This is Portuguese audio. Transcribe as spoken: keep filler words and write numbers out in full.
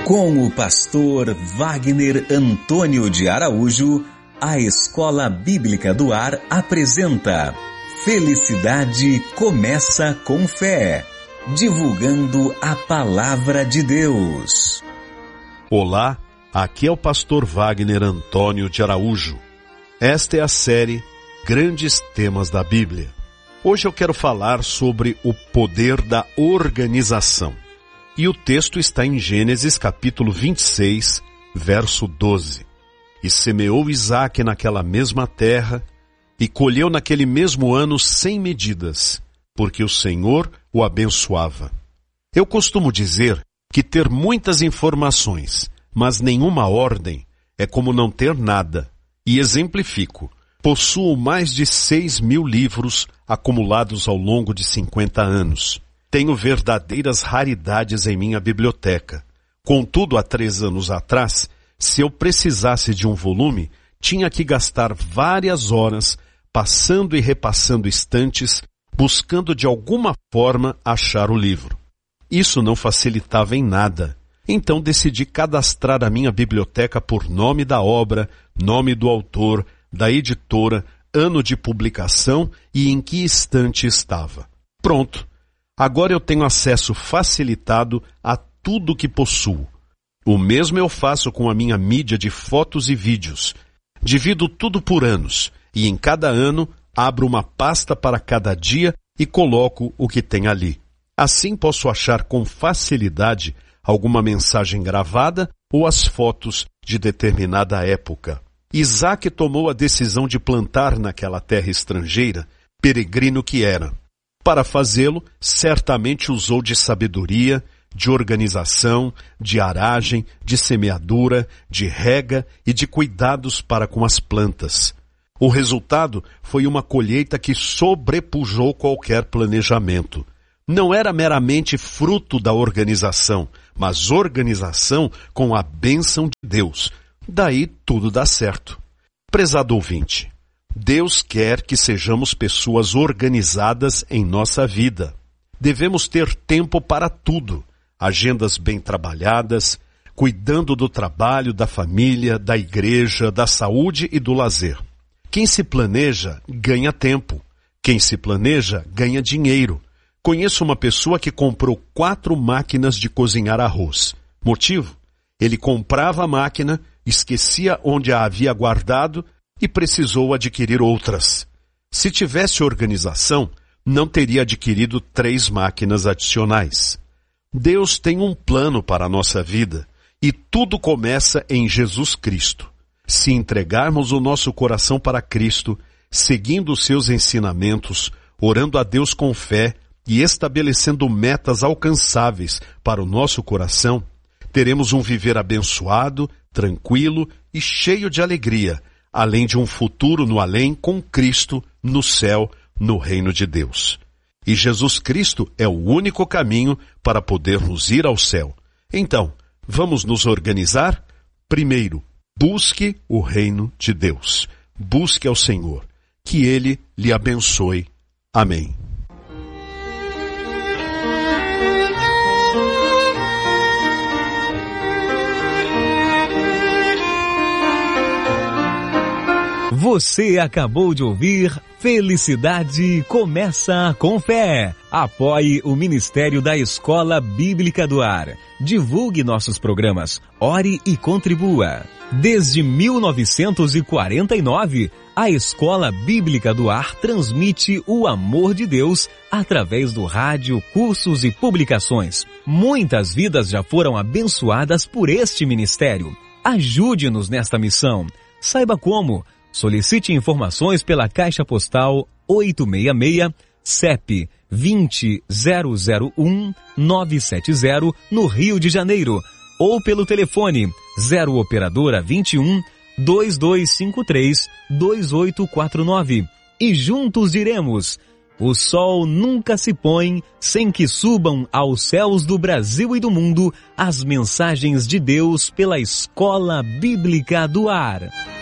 Com o pastor Wagner Antônio de Araújo, a Escola Bíblica do Ar apresenta Felicidade Começa com Fé, divulgando a Palavra de Deus. Olá, aqui é o pastor Wagner Antônio de Araújo. Esta é a série Grandes Temas da Bíblia. Hoje eu quero falar sobre o poder da organização. E o texto está em Gênesis capítulo vinte e seis, verso doze. E semeou Isaque naquela mesma terra, e colheu naquele mesmo ano cem medidas, porque o Senhor o abençoava. Eu costumo dizer que ter muitas informações, mas nenhuma ordem, é como não ter nada. E exemplifico. Possuo mais de seis mil livros acumulados ao longo de cinquenta anos. Tenho verdadeiras raridades em minha biblioteca. Contudo, há três anos atrás, se eu precisasse de um volume, tinha que gastar várias horas passando e repassando estantes, buscando de alguma forma achar o livro. Isso não facilitava em nada. Então decidi cadastrar a minha biblioteca por nome da obra, nome do autor, da editora, ano de publicação e em que estante estava. Pronto. Agora eu tenho acesso facilitado a tudo que possuo. O mesmo eu faço com a minha mídia de fotos e vídeos. Divido tudo por anos e em cada ano abro uma pasta para cada dia e coloco o que tem ali. Assim posso achar com facilidade alguma mensagem gravada ou as fotos de determinada época. Isaque tomou a decisão de plantar naquela terra estrangeira, peregrino que era. Para fazê-lo, certamente usou de sabedoria, de organização, de aragem, de semeadura, de rega e de cuidados para com as plantas. O resultado foi uma colheita que sobrepujou qualquer planejamento. Não era meramente fruto da organização, mas organização com a bênção de Deus. Daí tudo dá certo. Prezado ouvinte, Deus quer que sejamos pessoas organizadas em nossa vida. Devemos ter tempo para tudo, agendas bem trabalhadas, cuidando do trabalho, da família, da igreja, da saúde e do lazer. Quem se planeja, ganha tempo. Quem se planeja, ganha dinheiro. Conheço uma pessoa que comprou quatro máquinas de cozinhar arroz. Motivo? Ele comprava a máquina, esquecia onde a havia guardado e precisou adquirir outras. Se tivesse organização, não teria adquirido três máquinas adicionais. Deus tem um plano para a nossa vida e tudo começa em Jesus Cristo. Se entregarmos o nosso coração para Cristo, seguindo os seus ensinamentos, orando a Deus com fé e estabelecendo metas alcançáveis para o nosso coração, teremos um viver abençoado, tranquilo e cheio de alegria, além de um futuro no além com Cristo no céu, no reino de Deus. E Jesus Cristo é o único caminho para podermos ir ao céu. Então, vamos nos organizar? Primeiro, busque o reino de Deus. Busque ao Senhor. Que Ele lhe abençoe. Amém. Você acabou de ouvir Felicidade Começa com Fé. Apoie o Ministério da Escola Bíblica do Ar. Divulgue nossos programas. Ore e contribua. Desde mil novecentos e quarenta e nove, a Escola Bíblica do Ar transmite o amor de Deus através do rádio, cursos e publicações. Muitas vidas já foram abençoadas por este ministério. Ajude-nos nesta missão. Saiba como. Solicite informações pela Caixa Postal oito seis seis, C E P vinte zero zero um nove sete zero, no Rio de Janeiro, ou pelo telefone zero operadora vinte e um, dois dois cinco três, dois oito quatro nove. E juntos diremos: o sol nunca se põe sem que subam aos céus do Brasil e do mundo as mensagens de Deus pela Escola Bíblica do Ar.